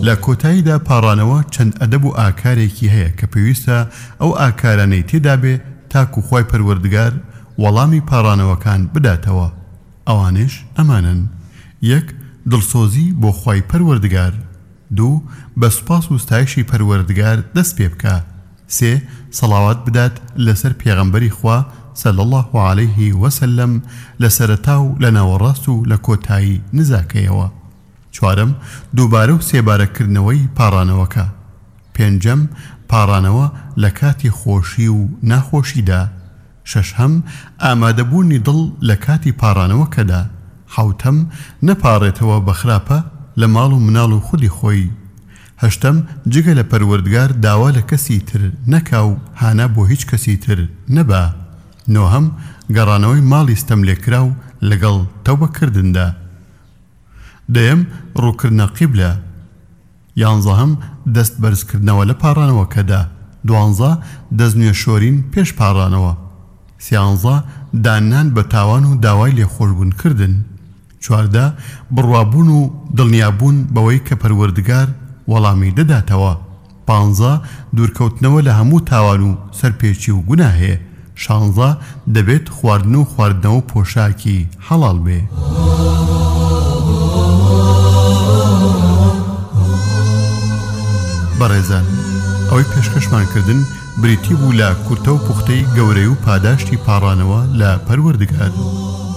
لە کۆتاییدا پاڕانەوە چەند ئەدەب و ئاکارێکی هەیە کە پێویستە ئەو ئاکارانەی تێدا بێ تاکو خۆی پەروەردگار وەڵامی پاڕانەوەکان بداتەوە. ئەوانش ئەمانن: 1. دڵسۆزی بۆ خۆی پەروەردگار. 2. بە سوپاس و ستایشی پەروەردگار دەست پێ بکە. 3. سەڵاوات بدات لەسەر پێغەمبەری خوا صلی الله عليه وسلم لە سەرەتا و لە ناوەڕاست و لە کۆتایی نزاکەیەوە. 4. دووبارە و سێبارەکردنەوەی پاڕانەوەکە. 5. پاڕانەوە لە کاتی خۆشی و ناخۆشیدا. 6. ئامادەبوونی دڵ لە کاتی پاڕانەوەکەدا. 7. نەپاڕێتەوە بە خراپە لە ماڵ و مناڵ و خودی خۆی. 8. جگە لە پەروەردگار داوا لە کەسی تر نەکا و هانا بۆ هیچ کەسی تر نەبا. 9. گەڕانەوەی ماڵی ستەملێکرا و لەگەڵ تەوبەکردندا. 10. ڕووکردنە قیبلە. 11. دەست بەرزکردنەوە لە پاڕانەوەکەدا. 12. دەستنوێ شۆرین پێش پاڕانەوە. 13. دانان بە تاوان و داوای لێخۆشبوونکردن. 14. بڕوابوون و دڵنیابوون بەوەی کە پەروەردگار وەڵامی دەداتەوە. 15. دوورکەوتنەوە لە هەموو تاوان و سەرپێچی و گوناهێ. 16. دەبێت خواردن و خواردنەوە پۆشاکی حەڵال بێ. بەڕێزان، ئەوەی پێشکەشمانکردن بریتی بوو لە کورتە و پوختەی گەورەی و پاداشتی پاڕانەوە لە پەروەردگار.